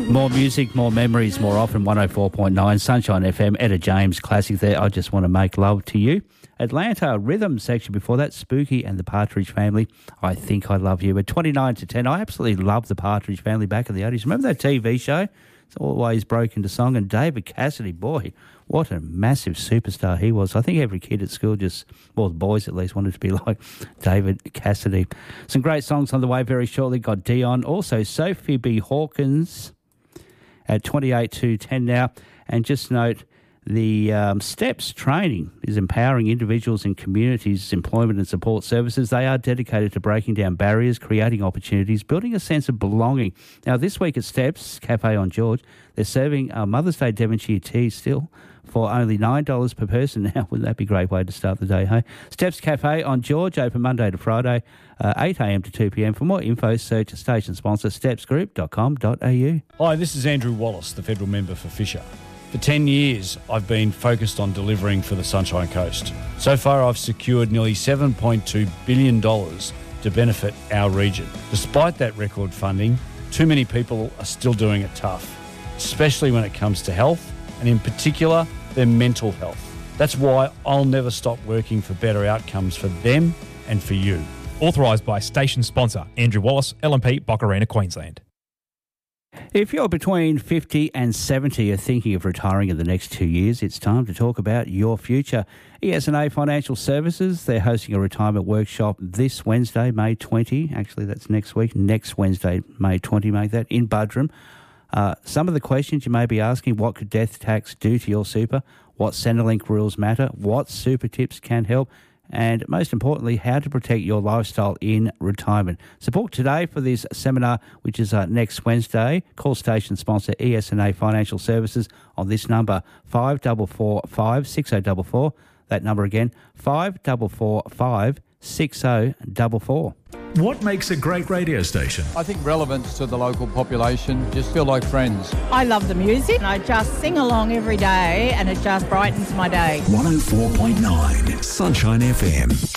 More music, more memories, more often. 104.9 Sunshine FM. Etta James classic there. I Just Want to Make Love to You. Atlanta Rhythm section before that. Spooky and the Partridge Family. I Think I Love You. At 29 to 10, I absolutely love the Partridge Family back in the 80s. Remember that TV show? It's always broke into song. And David Cassidy, boy, what a massive superstar he was. I think every kid at school the boys at least, wanted to be like David Cassidy. Some great songs on the way very shortly. Got Dion. Also, Sophie B. Hawkins at 28 to 10 now. And just note, the STEPS training is empowering individuals and communities' employment and support services. They are dedicated to breaking down barriers, creating opportunities, building a sense of belonging. Now, this week at STEPS Cafe on George, they're serving Mother's Day Devonshire tea still for only $9 per person. Now, wouldn't that be a great way to start the day, hey? STEPS Cafe on George, open Monday to Friday, 8 a.m. to 2 p.m. For more info, search station sponsor stepsgroup.com.au. Hi, this is Andrew Wallace, the federal member for Fisher. For 10 years, I've been focused on delivering for the Sunshine Coast. So far, I've secured nearly $7.2 billion to benefit our region. Despite that record funding, too many people are still doing it tough, especially when it comes to health, and in particular, their mental health. That's why I'll never stop working for better outcomes for them and for you. Authorised by station sponsor Andrew Wallace, LNP, Boccarina, Queensland. If you're between 50 and 70 or thinking of retiring in the next 2 years, it's time to talk about your future. ES&A Financial Services, they're hosting a retirement workshop this Wednesday, May 20. Actually, that's next week. Next Wednesday, May 20, make that, in Buderim. Some of the questions you may be asking: what could death tax do to your super? What Centrelink rules matter? What super tips can help? And most importantly, how to protect your lifestyle in retirement. Support today for this seminar, which is next Wednesday. Call station sponsor ES&A Financial Services on this number, 5445 6044. That number again, 5445 6044. What makes a great radio station? I think relevance to the local population, just feel like friends. I love the music. I just sing along every day and it just brightens my day. 104.9 Sunshine FM.